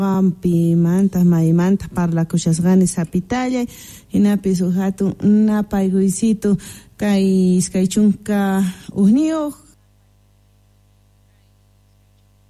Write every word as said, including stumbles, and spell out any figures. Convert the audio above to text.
Ampi mantas maimantas parlakushasqani sapitallay hinapi su hatun napayguisitu kay iskay chunka uhniyuq